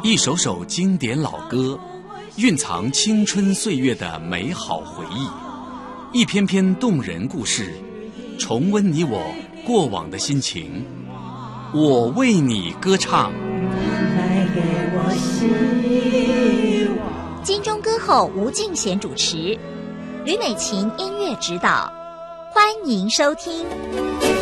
一首首经典老歌，蕴藏青春岁月的美好回忆，一篇篇动人故事，重温你我过往的心情。我为你歌唱。 金钟歌后吴敬贤主持，吕美琴音乐指导，欢迎收听。